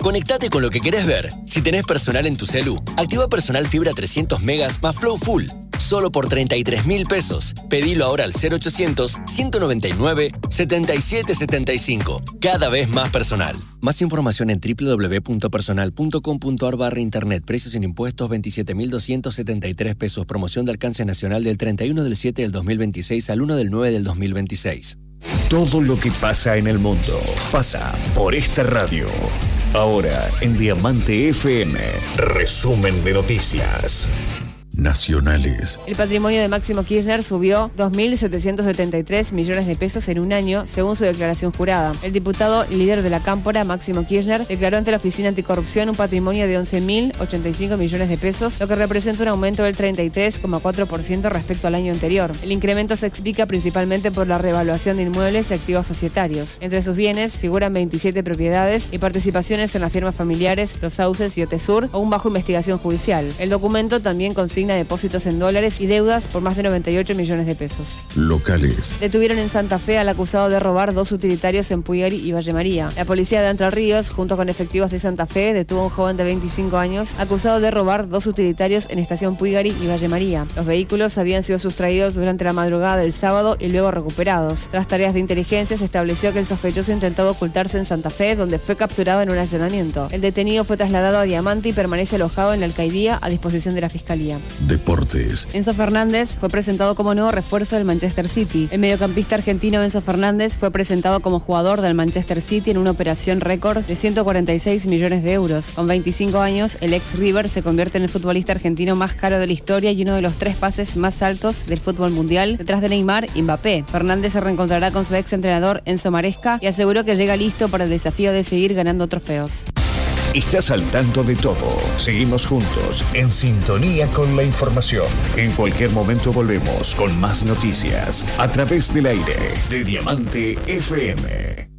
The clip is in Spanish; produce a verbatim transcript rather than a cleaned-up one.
Conectate con lo que querés ver. Si tenés Personal en tu celu, activa Personal Fibra trescientos megas más Flow Full. Solo por treinta y tres mil pesos. Pedilo ahora al cero ochocientos, ciento noventa y nueve, setenta y siete setenta y cinco. Cada vez más personal. Más información en doble u doble u doble u punto personal punto com punto a r barra internet. Precios sin impuestos veintisiete mil doscientos setenta y tres pesos. Promoción de alcance nacional del treinta y uno del siete del dos mil veintiséis al uno del nueve del dos mil veintiséis. Todo lo que pasa en el mundo pasa por esta radio. Ahora en Diamante F M. Resumen de noticias nacionales. El patrimonio de Máximo Kirchner subió dos mil setecientos setenta y tres millones de pesos en un año, según su declaración jurada. El diputado y líder de la Cámpora, Máximo Kirchner, declaró ante la Oficina Anticorrupción un patrimonio de once mil ochenta y cinco millones de pesos, lo que representa un aumento del treinta y tres coma cuatro por ciento respecto al año anterior. El incremento se explica principalmente por la revaluación de inmuebles y activos societarios. Entre sus bienes figuran veintisiete propiedades y participaciones en las firmas familiares, Los Sauces y Otesur, aún bajo investigación judicial. El documento también consigna depósitos en dólares y deudas por más de noventa y ocho millones de pesos. Locales. Detuvieron en Santa Fe al acusado de robar dos utilitarios en Puigari y Valle María. La policía de Entre Ríos, junto con efectivos de Santa Fe, detuvo a un joven de veinticinco años acusado de robar dos utilitarios en Estación Puigari y Valle María. Los vehículos habían sido sustraídos durante la madrugada del sábado y luego recuperados. Tras tareas de inteligencia se estableció que el sospechoso intentaba ocultarse en Santa Fe, donde fue capturado en un allanamiento. El detenido fue trasladado a Diamante y permanece alojado en la alcaidía a disposición de la Fiscalía. Deportes. Enzo Fernández fue presentado como nuevo refuerzo del Manchester City. El mediocampista argentino Enzo Fernández fue presentado como jugador del Manchester City en una operación récord de ciento cuarenta y seis millones de euros. Con veinticinco años, el ex River se convierte en el futbolista argentino más caro de la historia y uno de los tres pases más altos del fútbol mundial, detrás de Neymar y Mbappé. Fernández se reencontrará con su ex entrenador Enzo Maresca y aseguró que llega listo para el desafío de seguir ganando trofeos. Estás al tanto de todo. Seguimos juntos, en sintonía con la información. En cualquier momento volvemos con más noticias a través del aire de Diamante F M.